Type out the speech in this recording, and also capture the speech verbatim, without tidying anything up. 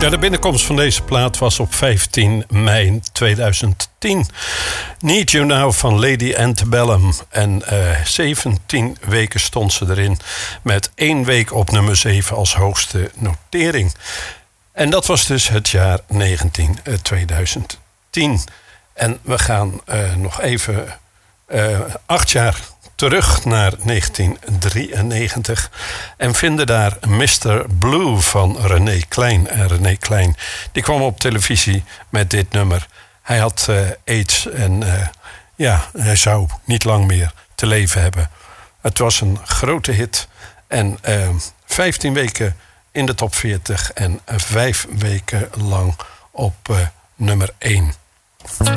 Ja, de binnenkomst van deze plaat was op vijftien mei tweeduizend tien. Need You Now van Lady Antebellum. En uh, zeventien weken stond ze erin. Met één week op nummer zeven als hoogste notering. En dat was dus het jaar negentien, uh, tweeduizend tien. En we gaan uh, nog even uh, acht jaar terug naar negentien drieënnegentig en vinden daar mister Blue van René Klein. En René Klein die kwam op televisie met dit nummer. Hij had uh, AIDS en uh, ja, hij zou niet lang meer te leven hebben. Het was een grote hit en uh, vijftien weken in de top veertig en vijf weken lang op uh, nummer één.